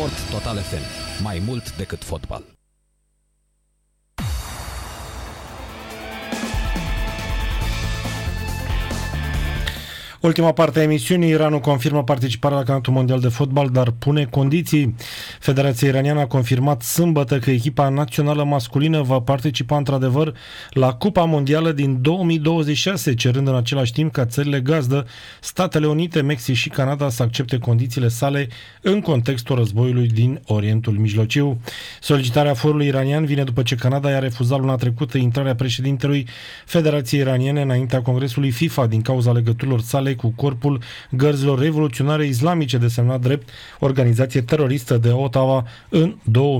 Sport Total FM. Mai mult decât fotbal. Ultima parte a emisiunii, Iranul confirmă participarea la campionatul mondial de fotbal, dar pune condiții. Federația iraniană a confirmat sâmbătă că echipa națională masculină va participa într-adevăr la Cupa Mondială din 2026, cerând în același timp ca țările gazdă, Statele Unite, Mexic și Canada, să accepte condițiile sale în contextul războiului din Orientul Mijlociu. Solicitarea forului iranian vine după ce Canada i-a refuzat luna trecută intrarea președintelui Federației Iraniene înaintea Congresului FIFA din cauza legăturilor sale cu Corpul Gărzilor Revoluționare Islamice, desemnat drept organizație teroristă de Ottawa în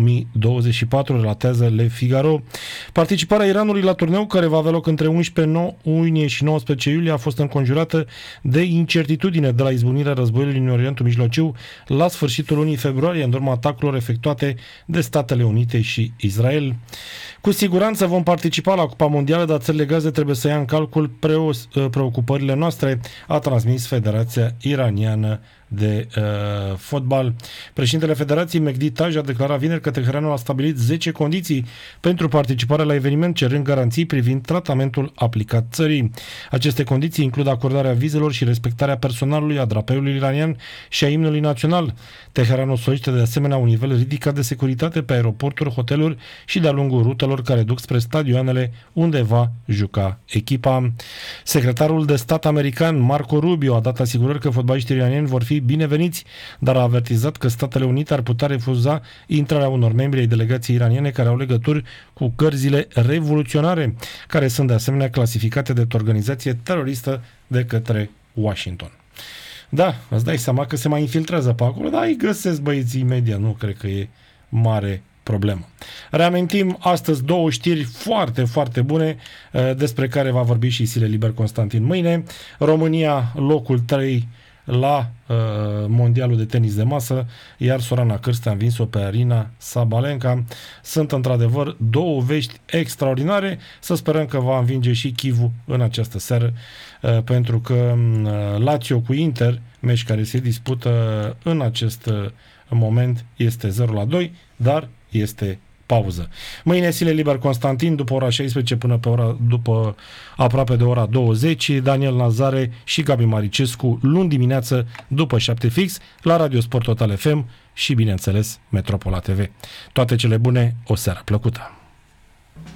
2024, relatează Le Figaro. Participarea Iranului la turneu, care va avea loc între 11 iunie și 19 iulie, a fost înconjurată de incertitudine de la izbucnirea războiului în Orientul Mijlociu la sfârșitul lunii februarie, în urma atacurilor efectuate de Statele Unite și Israel. Cu siguranță vom participa la Cupa Mondială, dar țările gazdă trebuie să ia în calcul preocupările noastre, a transmis Federația Iraniană de fotbal. Președintele Federației, Mehdi Taj, a declarat vineri că Teheranul a stabilit 10 condiții pentru participarea la eveniment, cerând garanții privind tratamentul aplicat țării. Aceste condiții includ acordarea vizelor și respectarea personalului, a drapelului iranian și a imnului național. Teheranul solicită de asemenea un nivel ridicat de securitate pe aeroporturi, hoteluri și de-a lungul rutelor care duc spre stadioanele unde va juca echipa. Secretarul de stat american Marco Rubio a dat asigurări că fotbaliștii iranieni vor fi bineveniți, dar a avertizat că Statele Unite ar putea refuza intrarea unor membri ai delegației iraniene care au legături cu gărzile revoluționare, care sunt de asemenea clasificate de organizație teroristă de către Washington. Da, îți dai seama că se mai infiltrează pe acolo, dar îi găsesc băieții media, nu cred că e mare problemă. Reamintim astăzi două știri foarte, foarte bune despre care va vorbi și Sile Liber Constantin mâine. România locul 3 la mondialul de tenis de masă, iar Sorana Cârstea a învins-o pe Arina Sabalenka. Sunt într-adevăr două vești extraordinare. Să sperăm că va învinge și Chivu în această seară, pentru că Lazio cu Inter, meci care se dispută în acest moment, este 0-2, dar este pauză. Mâine Sile Liber Constantin după ora 16 până după aproape de ora 20, Daniel Nazare și Gabi Maricescu luni dimineață după 7 fix la Radio Sport Total FM și bineînțeles Metropola TV. Toate cele bune, o seară plăcută!